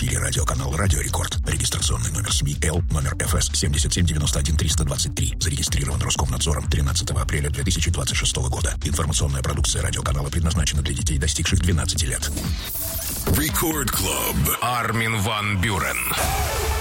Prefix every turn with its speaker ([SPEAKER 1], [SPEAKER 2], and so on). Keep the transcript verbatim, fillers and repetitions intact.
[SPEAKER 1] эфире радиоканал «Радио Рекорд». Регистрационный номер СМИ Л, номер эф эс семь семь девять один три два три. Зарегистрирован Роскомнадзором тринадцатого апреля две тысячи двадцать шестого года. Информационная продукция радиоканала предназначена для детей, достигших двенадцати лет.
[SPEAKER 2] Record Club. Армин ван Бюрен.